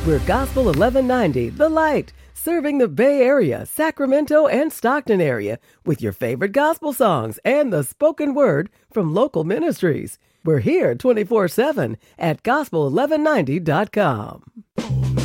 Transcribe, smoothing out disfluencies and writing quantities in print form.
We're Gospel 1190, The Light, serving the Bay Area, Sacramento, and Stockton area with your favorite gospel songs and the spoken word from local ministries. We're here 24/7 at gospel1190.com.